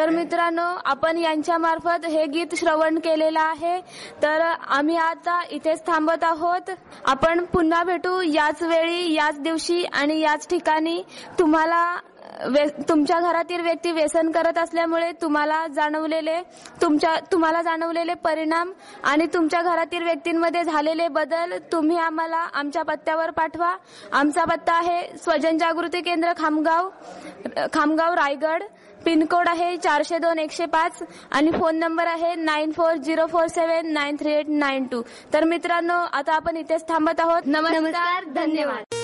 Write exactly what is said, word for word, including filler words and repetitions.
तर मित्रांनो, आपण यांच्या मार्फत हे गीत श्रवण केलेलं आहे. तर आम्ही आता इथेच थांबत आहोत. आपण पुन्हा भेटू याच वेळी, याच दिवशी आणि याच ठिकाणी. तुम्हाला तुमच्या घरातील व्यक्ती व्यसन करत असल्यामुळे तुम्हाला जाणवलेले तुमच्या तुम्हाला जाणवलेले परिणाम आणि तुमच्या घरातील व्यक्तींमध्ये झालेले बदल तुम्ही आम्हाला आमच्या पत्त्यावर पाठवा. आमचा पत्ता आहे स्वजन जागृती केंद्र, खामगाव खामगाव रायगड. पिनकोड आहे चारशे दोन एकशे पाच आणि फोन नंबर आहे nine four zero four seven nine three eight nine to. तर मित्रांनो, आता आपण इथेच थांबत आहोत. नमस्कार, धन्यवाद.